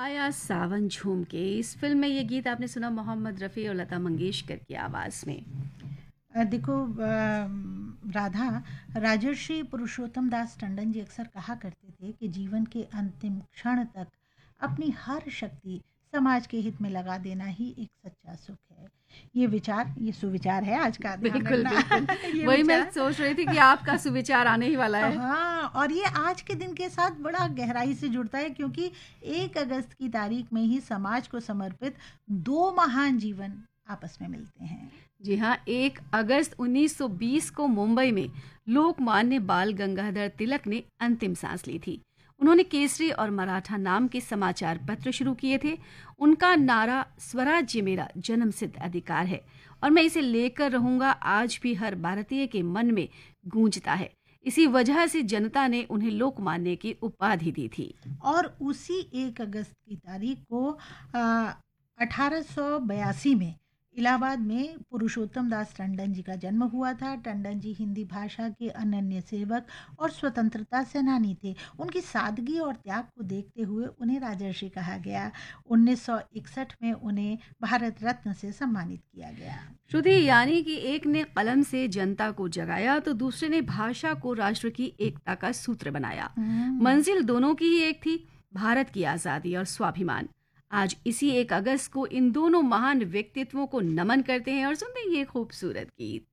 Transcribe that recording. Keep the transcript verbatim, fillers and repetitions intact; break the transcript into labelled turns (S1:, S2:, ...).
S1: आया सावन झूम के, इस फिल्म में ये गीत आपने सुना मोहम्मद रफ़ी और लता मंगेशकर की आवाज़ में।
S2: अ, देखो अ, राधा, राजर्षि पुरुषोत्तम दास टंडन जी अक्सर कहा करते थे कि जीवन के अंतिम क्षण तक अपनी हर शक्ति समाज के हित में लगा देना ही एक सच्चा सुख है। ये विचार, ये सुविचार है आज का, ध्यान
S1: बिल्कुल,
S2: रखना।
S1: बिल्कुल।
S2: ये
S1: वही मैं
S2: विचार,
S1: सोच रही थी कि आपका सुविचार आने ही वाला है।
S2: हाँ, और ये आज के दिन के साथ बड़ा गहराई से जुड़ता है, क्योंकि एक अगस्त की तारीख में ही समाज को समर्पित दो महान जीवन आपस में मिलते हैं।
S1: जी हाँ, एक अगस्त उन्नीस सौ बीस को मुंबई में लोकमान्य बाल गंगाधर तिलक ने अंतिम सांस ली थी। उन्होंने केसरी और मराठा नाम के समाचार पत्र शुरू किए थे। उनका नारा स्वराज्य मेरा जन्मसिद्ध अधिकार है और मैं इसे लेकर रहूंगा आज भी हर भारतीय के मन में गूंजता है। इसी वजह से जनता ने उन्हें लोकमान्य की उपाधि दी थी।
S2: और उसी एक अगस्त की तारीख को अठारह सौ बयासी में इलाहाबाद में पुरुषोत्तम दास टंडन जी का जन्म हुआ था। टंडन जी हिंदी भाषा के अनन्य सेवक और स्वतंत्रता सेनानी थे। उनकी सादगी और त्याग को देखते हुए उन्हें राजर्षि कहा गया। उन्नीस सौ इकसठ में उन्हें भारत रत्न से सम्मानित किया गया।
S1: श्रुति, यानी कि एक ने कलम से जनता को जगाया तो दूसरे ने भाषा को राष्ट्र की एकता का सूत्र बनाया। मंजिल दोनों की ही एक थी, भारत की आज़ादी और स्वाभिमान। आज इसी एक अगस्त को इन दोनों महान व्यक्तित्वों को नमन करते हैं और सुनते हैं ये खूबसूरत गीत।